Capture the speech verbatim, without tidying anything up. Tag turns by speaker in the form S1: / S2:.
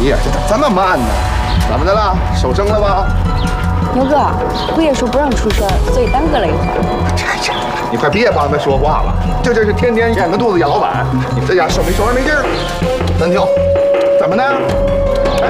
S1: 你也是这么慢呢？怎么的了？手生了吧？
S2: 牛哥，我也说不让出声，所以耽搁了一会儿。
S1: 这这，你快别帮他说话了，这这是天天掩着肚子养老板，你这家手没手上没劲儿。三秋，怎么的？